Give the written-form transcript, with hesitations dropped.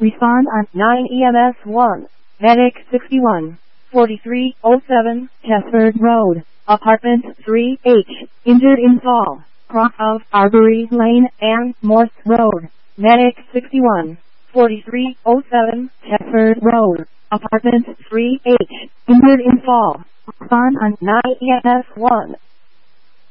Respond on 9 EMS 1. Medic 61. 4307 Chesford Road, Apartment 3H. Injured in fall. Cross of Arbory Lane and Morse Road. Medic 61. 4307 Chesford Road, Apartment 3H. Injured in fall. Respond on 9 EMS 1.